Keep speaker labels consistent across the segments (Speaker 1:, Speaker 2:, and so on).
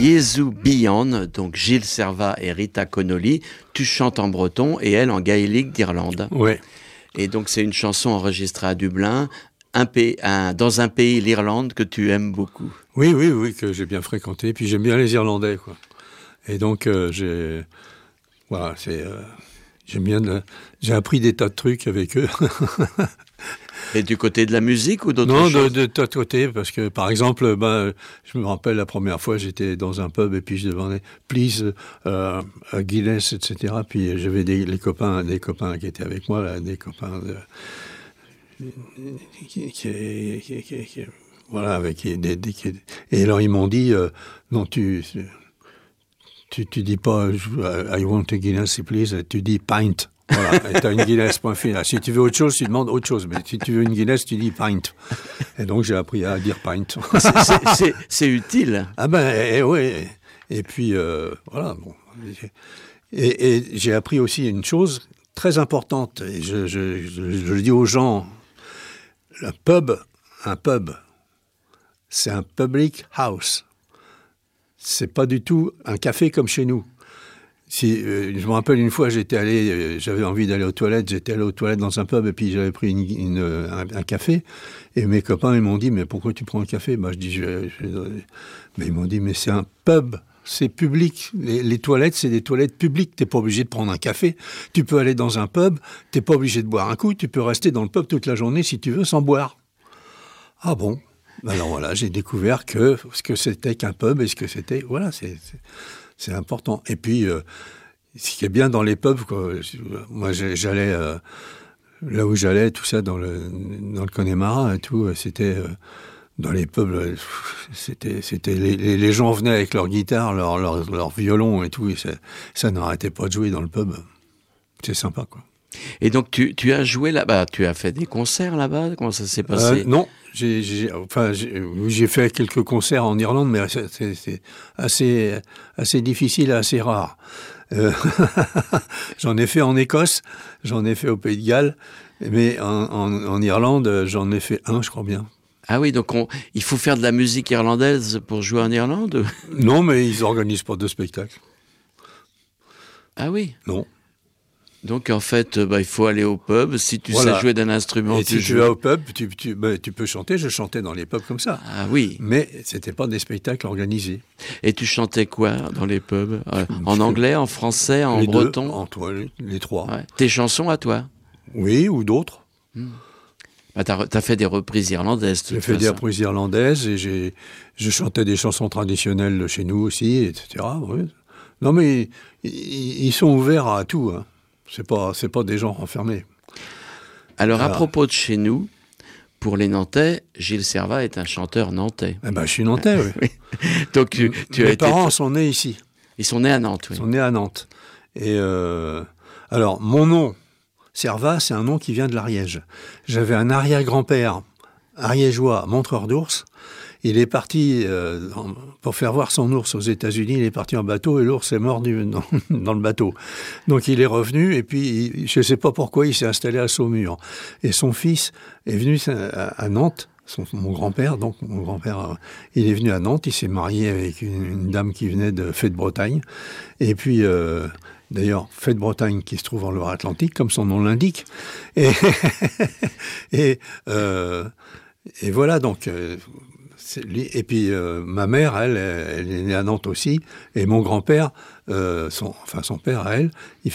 Speaker 1: Yezu Bihan, donc Gilles Servat et Rita Connolly. Tu chantes en breton et elle en gaélique d'Irlande.
Speaker 2: Oui.
Speaker 1: Et donc c'est une chanson enregistrée à Dublin, dans un pays, l'Irlande, que tu aimes beaucoup.
Speaker 2: Oui, que j'ai bien fréquenté. Puis j'aime bien les Irlandais, quoi. Et donc j'aime bien. J'ai appris des tas de trucs avec eux.
Speaker 1: Et du côté de la musique ou d'autres choses?
Speaker 2: Non, de tas de côté, parce que par exemple, je me rappelle la première fois, j'étais dans un pub et puis je demandais please a Guinness, etc. Puis j'avais des copains qui étaient avec moi, là, des copains voilà, avec et alors ils m'ont dit non, tu dis pas I want a Guinness please, tu dis pint. Voilà, et t'as une Guinness, point final. Si tu veux autre chose, tu demandes autre chose. Mais si tu veux une Guinness, tu dis pint. Et donc, j'ai appris à dire pint.
Speaker 1: C'est utile.
Speaker 2: Ah ben, oui. Et puis, voilà. Bon. Et j'ai appris aussi une chose très importante. Et je le dis aux gens. Un pub, c'est un public house. C'est pas du tout un café comme chez nous. Je me rappelle une fois, j'avais envie d'aller aux toilettes, j'étais allé aux toilettes dans un pub et puis j'avais pris un café et mes copains ils m'ont dit mais pourquoi tu prends un café? Je dis mais ils m'ont dit mais c'est un pub, c'est public, les toilettes c'est des toilettes publiques, t'es pas obligé de prendre un café, tu peux aller dans un pub, t'es pas obligé de boire un coup, tu peux rester dans le pub toute la journée si tu veux sans boire. Ah bon? Alors voilà, j'ai découvert ce que c'était qu'un pub et ce que c'était, voilà, c'est important. Et puis, ce qui est bien dans les pubs, quoi, moi j'allais, là où j'allais, tout ça, dans le Connemara et tout, c'était dans les pubs, c'était les gens venaient avec leur guitare, leur violon et tout, et ça n'arrêtait pas de jouer dans le pub. C'est sympa, quoi.
Speaker 1: Et donc tu as joué là-bas, tu as fait des concerts là-bas, comment ça s'est passé?
Speaker 2: Non. J'ai fait quelques concerts en Irlande, mais c'est assez difficile et assez rare. J'en ai fait en Écosse, j'en ai fait au Pays de Galles, mais en Irlande, j'en ai fait un, je crois bien.
Speaker 1: Ah oui, donc il faut faire de la musique irlandaise pour jouer en Irlande?
Speaker 2: Non, mais ils organisent pas de spectacle.
Speaker 1: Ah oui?
Speaker 2: Non.
Speaker 1: Donc en fait, il faut aller au pub. Si tu sais jouer d'un instrument,
Speaker 2: et si tu vas au pub, tu peux chanter. Je chantais dans les pubs comme ça.
Speaker 1: Ah oui.
Speaker 2: Mais c'était pas des spectacles organisés.
Speaker 1: Et tu chantais quoi dans les pubs? En anglais, en français, en breton?
Speaker 2: Les trois.
Speaker 1: Ouais. Tes chansons à toi?
Speaker 2: Oui, ou d'autres.
Speaker 1: T'as fait des reprises irlandaises.
Speaker 2: J'ai fait des reprises irlandaises et je chantais des chansons traditionnelles de chez nous aussi, etc. Oui. Non mais ils sont ouverts à tout. Hein. C'est pas des gens renfermés.
Speaker 1: Alors, à propos de chez nous, pour les Nantais, Gilles Servat est un chanteur nantais.
Speaker 2: Je suis nantais, oui.
Speaker 1: Oui. Donc,
Speaker 2: mes parents sont nés ici.
Speaker 1: Ils sont nés à Nantes, oui.
Speaker 2: Ils sont nés à Nantes. Et alors, mon nom, Servat, c'est un nom qui vient de l'Ariège. J'avais un arrière-grand-père ariégeois, montreur d'ours. Il est parti pour faire voir son ours aux États-Unis. Il est parti en bateau et l'ours est mort dans le bateau. Donc il est revenu et puis je ne sais pas pourquoi il s'est installé à Saumur. Et son fils est venu à Nantes. Mon grand-père, il est venu à Nantes. Il s'est marié avec une dame qui venait de Fay-de-Bretagne. Et puis d'ailleurs, Fay-de-Bretagne qui se trouve en Loire-Atlantique, comme son nom l'indique. Et voilà donc. Et puis ma mère, elle est née à Nantes aussi, et mon grand-père, son père à elle,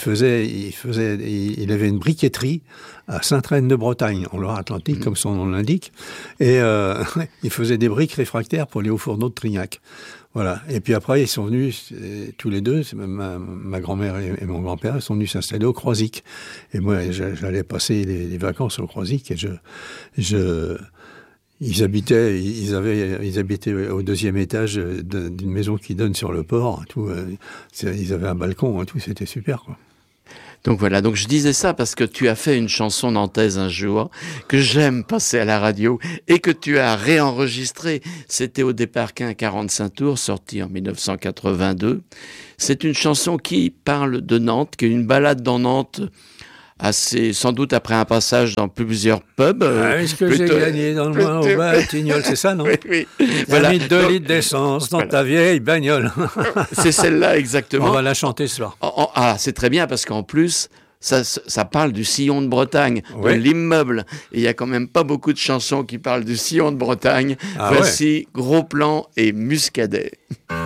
Speaker 2: il avait une briqueterie à Sainte-Reine-de-Bretagne, en Loire-Atlantique, comme son nom l'indique, et il faisait des briques réfractaires pour les hauts-fourneaux de Trignac. Voilà. Et puis après, ils sont venus tous les deux, ma grand-mère et mon grand-père, ils sont venus s'installer au Croisic. Et moi, j'allais passer les vacances au Croisic, et ils habitaient au deuxième étage d'une maison qui donne sur le port. Tout, ils avaient un balcon, tout, c'était super, quoi.
Speaker 1: Donc voilà, donc je disais ça parce que tu as fait une chanson nantaise un jour que j'aime passer à la radio et que tu as réenregistrée. C'était au départ qu'un 45 tours, sorti en 1982. C'est une chanson qui parle de Nantes, qui est une balade dans Nantes sans doute après un passage dans plusieurs pubs.
Speaker 2: Est-ce que j'ai gagné dans le moins au Batignolles, c'est ça, non?
Speaker 1: Oui.
Speaker 2: Voilà. 2 litres d'essence dans ta vieille bagnole.
Speaker 1: C'est celle-là, exactement.
Speaker 2: On va la chanter ce soir.
Speaker 1: C'est très bien, parce qu'en plus, ça parle du sillon de Bretagne, de l'immeuble. Et il n'y a quand même pas beaucoup de chansons qui parlent du sillon de Bretagne. Voici Gros Plan et Muscadet.